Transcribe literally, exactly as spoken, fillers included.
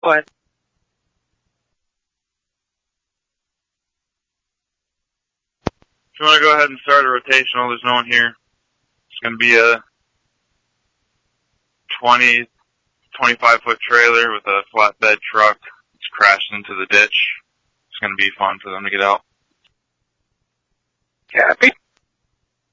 Go ahead. If you want to go ahead and start a rotational, there's no one here. It's going to be a twenty, twenty-five foot trailer with a flatbed truck. It's crashed into the ditch. It's going to be fun for them to get out. Copy.